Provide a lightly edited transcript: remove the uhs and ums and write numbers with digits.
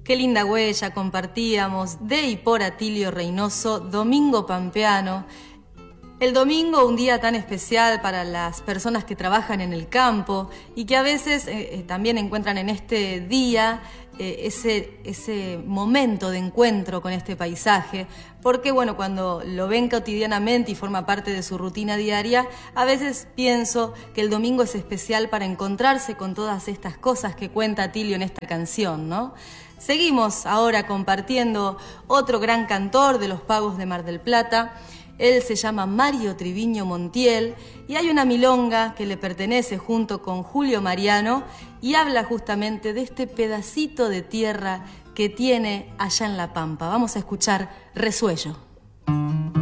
Qué linda huella compartíamos de y por Atilio Reynoso, Domingo Pampeano. El domingo, un día tan especial para las personas que trabajan en el campo y que a veces también encuentran en este día ese momento de encuentro con este paisaje, porque bueno, cuando lo ven cotidianamente y forma parte de su rutina diaria, a veces pienso que el domingo es especial para encontrarse con todas estas cosas que cuenta Atilio en esta canción, ¿no? Seguimos ahora compartiendo otro gran cantor de los pagos de Mar del Plata. Él se llama Mario Triviño Montiel y hay una milonga que le pertenece junto con Julio Mariano y habla justamente de este pedacito de tierra que tiene allá en La Pampa. Vamos a escuchar Resuello.